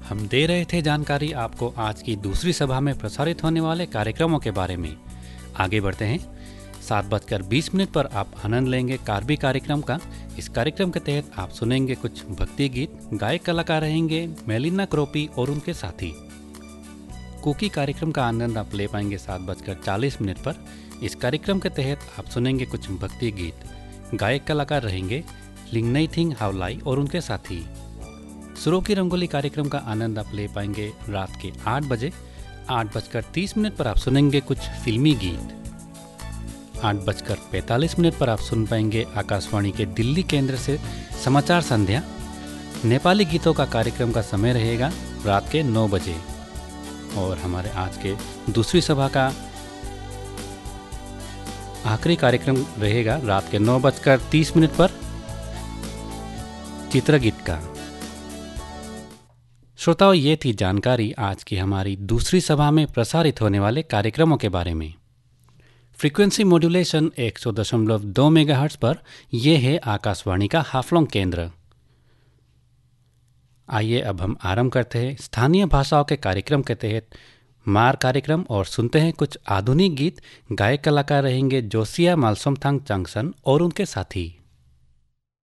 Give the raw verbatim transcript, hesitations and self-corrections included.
हम दे रहे थे जानकारी आपको आज की दूसरी सभा में प्रसारित होने वाले कार्यक्रमों के बारे में। आगे बढ़ते हैं। सात बजकर बीस मिनट पर आप आनंद लेंगे कार्बी कार्यक्रम का। इस कार्यक्रम के तहत आप सुनेंगे कुछ भक्ति गीत। गायक कलाकार रहेंगे मेलिना क्रोपी और उनके साथी। कुकी कार्यक्रम का आनंद आप ले पाएंगे सात बजकर चालीस मिनट पर। इस कार्यक्रम के तहत आप सुनेंगे कुछ भक्ति गीत। गायक कलाकार रहेंगे लिंगनई थिंग हावलाई और उनके साथी। सुरों की रंगोली कार्यक्रम का आनंद आप ले पाएंगे रात के आठ बजे। आठ बजकर तीस मिनट पर आप सुनेंगे कुछ फिल्मी गीत। आठ बजकर पैंतालीस मिनट पर आप सुन पाएंगे आकाशवाणी के दिल्ली केंद्र से समाचार संध्या। नेपाली गीतों का कार्यक्रम का समय रहेगा रात के नौ बजे। और हमारे आज के दूसरी सभा का आखिरी कार्यक्रम रहेगा रात के नौ बजकर तीस मिनट पर चित्रगीत का। श्रोताओं, ये थी जानकारी आज की हमारी दूसरी सभा में प्रसारित होने वाले कार्यक्रमों के बारे में। फ्रीक्वेंसी मॉड्यूलेशन एक सौ दशमलव दो मेगाहर्ट्ज पर यह है आकाशवाणी का हाफलोंग केंद्र। आइए अब हम आरंभ करते हैं स्थानीय भाषाओं के कार्यक्रम के तहत मार कार्यक्रम और सुनते हैं कुछ आधुनिक गीत। गायक कलाकार रहेंगे जोसिया मालसोमथांग चांगसन और उनके साथी।